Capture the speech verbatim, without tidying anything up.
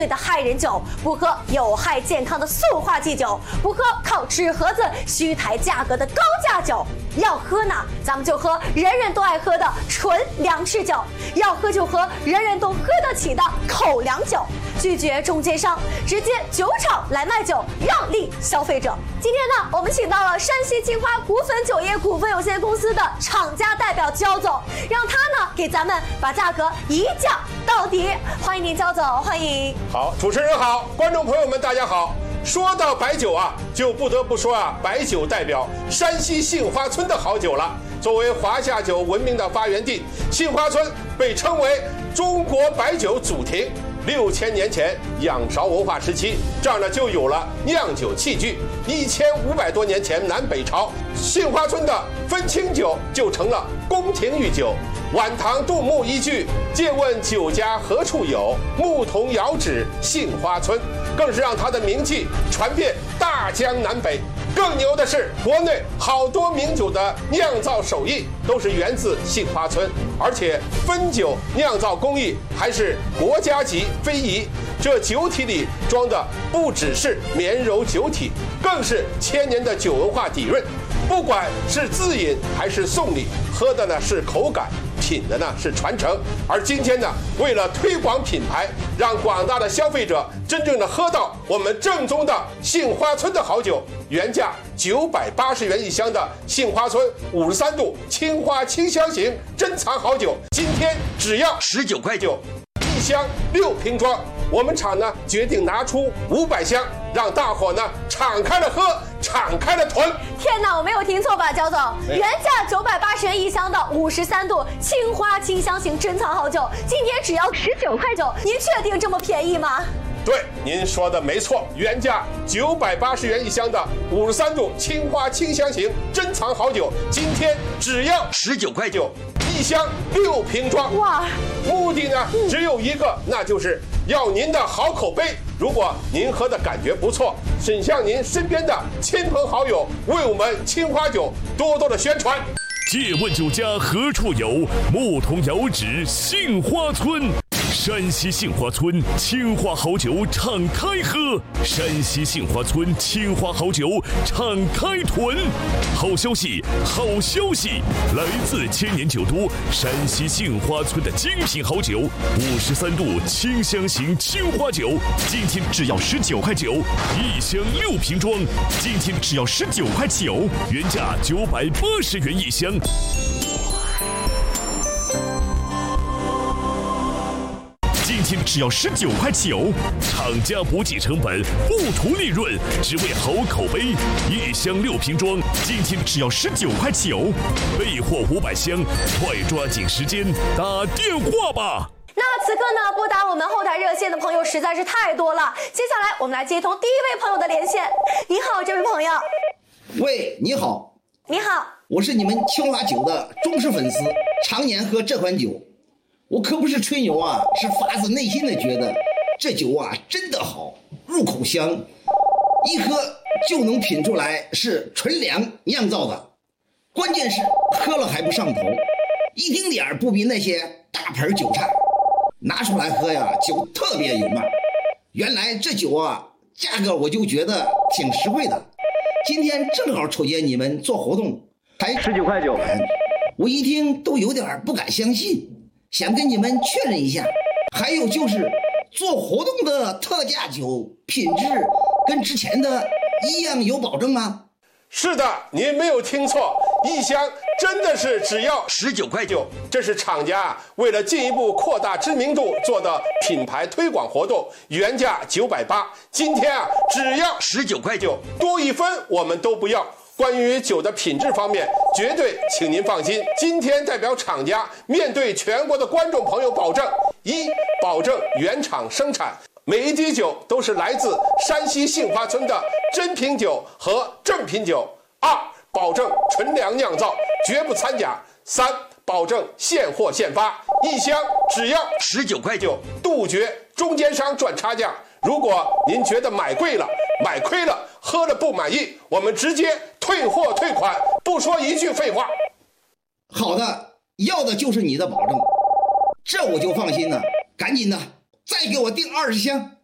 的害人酒，不喝有害健康的塑化剂酒，不喝靠纸盒子虚抬价格的高价酒。要喝呢，咱们就喝人人都爱喝的纯粮食酒；要喝就喝人人都喝得起的口粮酒。拒绝中间商，直接酒厂来卖酒，让利消费者。今天呢，我们请到了山西金花谷粉酒业股份有限公司的厂家代表焦总，让他呢给咱们把价格一降到底。欢迎您，焦总，欢迎。 好，主持人好，观众朋友们大家好。说到白酒啊，就不得不说啊，白酒代表山西杏花村的好酒了。作为华夏酒闻名的发源地，杏花村被称为中国白酒祖庭。六千年前，仰韶文化时期，这儿呢就有了酿酒器具。一千五百多年前，南北朝，杏花村的分清酒就成了宫廷御酒。晚唐杜牧一句“借问酒家何处有，牧童遥指杏花村”，更是让他的名气传遍大江南北。更牛的是，国内好多名酒的酿造手艺都是源自杏花村，而且分酒酿造工艺还是国家级非遗。这酒体里装的不只是绵柔酒体，更是千年的酒文化底蕴。不管是自饮还是送礼，喝的呢是口感，品的呢是传承。而今天呢，为了推广品牌，让广大的消费者真正的喝到我们正宗的杏花村的好酒，原价九百八十元一箱的杏花村五十三度青花清香型珍藏好酒，今天只要十九块九一箱，六瓶装。我们厂呢决定拿出五百箱，让大伙呢敞开了喝，敞开了囤。 天哪，我没有听错吧，焦总？原价九百八十元一箱的五十三度青花清香型珍藏好酒，今天只要十九块九，您确定这么便宜吗？ 对，您说的没错，原价九百八十元一箱的五十三度青花清香型珍藏好酒，今天只要十九块九一箱，六瓶装。哇！目的呢只有一个，那就是要您的好口碑。如果您喝的感觉不错，请向您身边的亲朋好友为我们青花酒多多的宣传。 借问酒家何处有，牧童遥指杏花村。山西杏花村青花好酒敞开喝，山西杏花村青花好酒敞开囤。好消息，好消息！来自千年酒都山西杏花村的精品好酒，五十三度清香型青花酒，今天只要十九块九一箱，六瓶装，今天只要十九块九，原价九百八十元一箱。今天只要十九块九，厂家不计成本，不图利润，只为好口碑。一箱六瓶装，今天只要十九块九，备货五百箱，快抓紧时间打电话吧。 那此刻呢，拨打我们后台热线的朋友实在是太多了，接下来我们来接通第一位朋友的连线。你好，这位朋友。 喂，你好。 你好， 我是你们青花酒的忠实粉丝，常年喝这款酒。我可不是吹牛啊，是发自内心的觉得这酒啊真的好，入口香，一喝就能品出来是纯粮酿造的。关键是喝了还不上头，一丁点儿不比那些大盆酒差。拿出来喝呀，酒特别有慢。原来这酒啊，价格我就觉得挺实惠的。今天正好瞅见你们做活动，才十九块九，我一听都有点不敢相信。想跟你们确认一下，还有就是做活动的特价酒品质跟之前的一样有保证吗？ 是的，您没有听错，一箱真的是只要十九块九。这是厂家为了进一步扩大知名度做的品牌推广活动，原价九百八，今天啊只要十九块九，多一分我们都不要。关于酒的品质方面，绝对请您放心。今天代表厂家面对全国的观众朋友保证：一，保证原厂生产，每一滴酒都是来自山西杏花村的真品酒和正品酒；二，保证纯粮酿造，绝不掺假；三，保证现货现发，一箱只要十九块九，杜绝中间商赚差价。如果您觉得买贵了、买亏了、喝了不满意，我们直接退货退款，不说一句废话。 好的，要的就是你的保证，这我就放心了。赶紧的，再给我订二十箱。